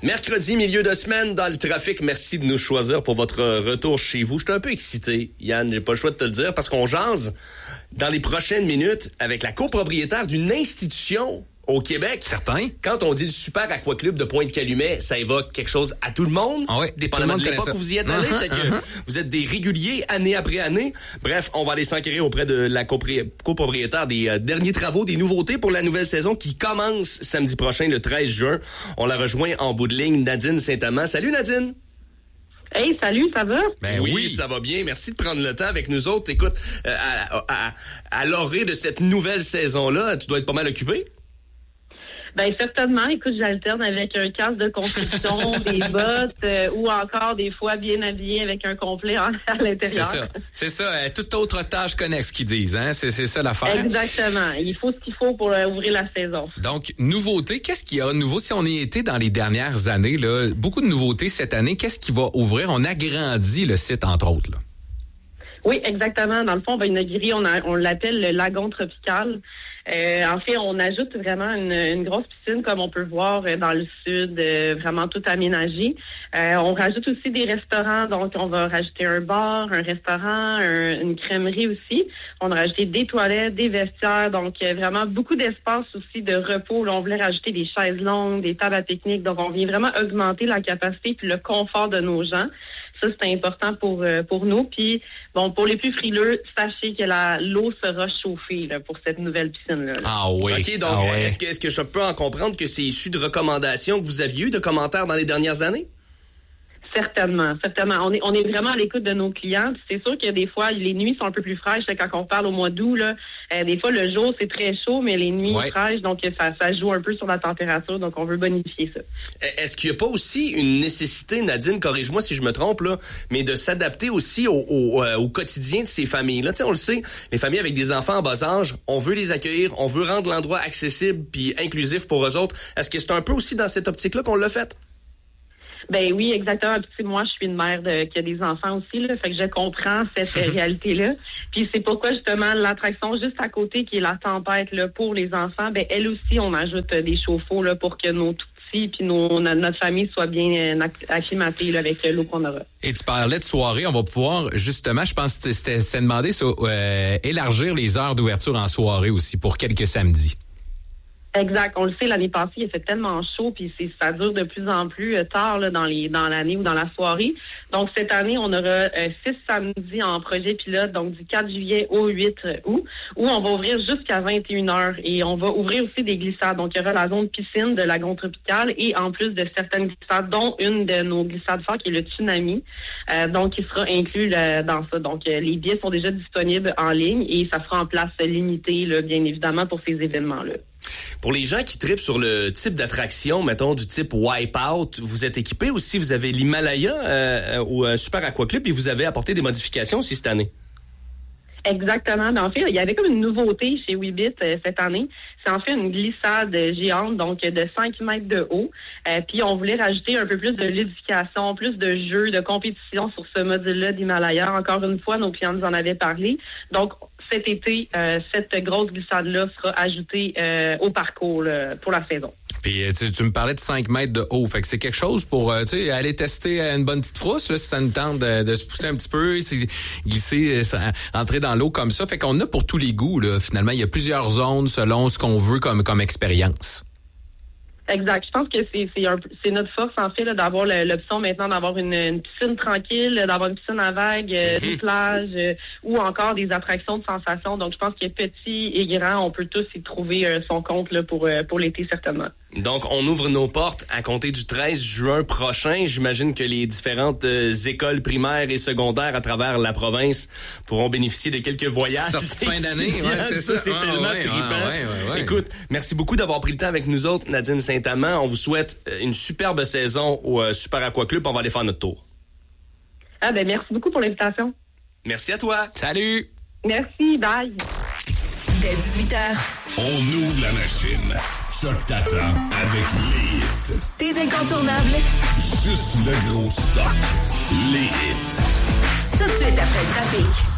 Mercredi, milieu de semaine, dans le trafic. Merci de nous choisir pour votre retour chez vous. Je suis un peu excité, Yann, j'ai pas le choix de te le dire, parce qu'on jase dans les prochaines minutes avec la copropriétaire d'une institution au Québec. Certain. Quand on dit le Super Aquaclub de Pointe-Calumet, ça évoque quelque chose à tout le monde. Ah oui, dépendamment de l'époque où vous y êtes allé. Peut-être que vous êtes des réguliers année après année. Bref, on va aller s'enquérir auprès de la copropriétaire des derniers travaux, des nouveautés pour la nouvelle saison qui commence samedi prochain, le 13 juin. On la rejoint en bout de ligne, Nadine Saint-Amand. Salut Nadine! Hey, salut, ça va? Ben oui, ça va bien. Merci de prendre le temps avec nous autres. Écoute, à l'orée de cette nouvelle saison-là, tu dois être pas mal occupé? Ben certainement. Écoute, j'alterne avec un casque de construction, des bottes ou encore des fois bien habillé avec un complet à l'intérieur. C'est ça. Toute autre tâche connexe qu'ils disent, hein? C'est ça l'affaire. Exactement. Il faut ce qu'il faut pour ouvrir la saison. Donc, nouveauté, qu'est-ce qu'il y a de nouveau? Si on y était dans les dernières années, là, beaucoup de nouveautés cette année, qu'est-ce qui va ouvrir? On agrandit le site, entre autres, là. Oui, exactement. Dans le fond, on va inaugurer, on l'appelle le lagon tropical. En fait, on ajoute vraiment une grosse piscine, comme on peut voir dans le sud, vraiment tout aménagé. On rajoute aussi des restaurants, donc on va rajouter un bar, un restaurant, une crèmerie aussi. On a rajouté des toilettes, des vestiaires, donc vraiment beaucoup d'espace aussi de repos. Là, on voulait rajouter des chaises longues, des tables à pique-nique, donc on vient vraiment augmenter la capacité puis le confort de nos gens. Ça, c'est important pour nous. Puis, bon, pour les plus frileux, sachez que l'eau sera chauffée là, pour cette nouvelle piscine-là. Ah oui. OK, donc, est-ce que je peux en comprendre que c'est issu de recommandations que vous aviez eues, de commentaires dans les dernières années? Certainement. On est vraiment à l'écoute de nos clients. C'est sûr que des fois, les nuits sont un peu plus fraîches. Quand on parle au mois d'août, là, des fois, le jour, c'est très chaud, mais les nuits fraîches, donc ça joue un peu sur la température. Donc, on veut bonifier ça. Est-ce qu'il n'y a pas aussi une nécessité, Nadine, corrige-moi si je me trompe, là, mais de s'adapter aussi au quotidien de ces familles-là? Tu sais, on le sait, les familles avec des enfants en bas âge, on veut les accueillir, on veut rendre l'endroit accessible puis inclusif pour eux autres. Est-ce que c'est un peu aussi dans cette optique-là qu'on l'a fait? Ben oui, exactement. Puis moi, je suis une mère qui a des enfants aussi, là, fait que je comprends cette réalité-là. Puis c'est pourquoi justement l'attraction juste à côté, qui est la tempête là pour les enfants, ben elle aussi, on ajoute des chauffe-eau là pour que nos tout petits puis notre famille soit bien acclimatée là, avec l'eau qu'on aura. Et tu parlais de soirée, on va pouvoir justement, je pense que c'était demandé élargir les heures d'ouverture en soirée aussi pour quelques samedis. Exact. On le sait, l'année passée, il fait tellement chaud, puis ça dure de plus en plus tard là, dans l'année ou dans la soirée. Donc, cette année, on aura 6 samedis en projet pilote, donc du 4 juillet au 8 août, où on va ouvrir jusqu'à 21h. Et on va ouvrir aussi des glissades. Donc, il y aura la zone piscine de lagon tropical et en plus de certaines glissades, dont une de nos glissades fortes qui est le tsunami, donc qui sera inclus dans ça. Donc, les billets sont déjà disponibles en ligne et ça sera en place limitée, là, bien évidemment, pour ces événements-là. Pour les gens qui trippent sur le type d'attraction, mettons du type Wipeout, vous êtes équipés aussi, vous avez l'Himalaya au Super Aquaclub et vous avez apporté des modifications aussi cette année. Exactement. Mais en fait, il y avait comme une nouveauté chez Weebit cette année. C'est en fait une glissade géante, donc de 5 mètres de haut. Puis on voulait rajouter un peu plus de ludification, plus de jeux, de compétition sur ce module-là d'Himalaya. Encore une fois, nos clients nous en avaient parlé. Donc, cet été, cette grosse glissade-là sera ajoutée au parcours là, pour la saison. Puis tu me parlais de 5 mètres de haut. Fait que c'est quelque chose pour aller tester une bonne petite frousse, là, si ça nous tente de se pousser un petit peu, glisser, entrer dans l'eau comme ça. Fait qu'on a pour tous les goûts, là, finalement. Il y a plusieurs zones selon ce qu'on veut comme expérience. Exact. Je pense que c'est notre force, en fait, là, d'avoir l'option maintenant d'avoir une piscine tranquille, d'avoir une piscine à vagues, des plages ou encore des attractions de sensations. Donc, je pense que petit et grand, on peut tous y trouver son compte là, pour l'été, certainement. Donc, on ouvre nos portes à compter du 13 juin prochain. J'imagine que les différentes écoles primaires et secondaires à travers la province pourront bénéficier de quelques voyages. Fin d'année, c'est ça. C'est tellement trippant. Ouais. Écoute, merci beaucoup d'avoir pris le temps avec nous autres, Nadine Saint-Amand. On vous souhaite une superbe saison au Super Aquaclub. On va aller faire notre tour. Merci beaucoup pour l'invitation. Merci à toi. Salut. Merci, bye. Dès 18h. On ouvre la machine. Choc t'attend avec les hits. Tes incontournables. Juste le gros stock. Les hits. Tout de suite après le trafic.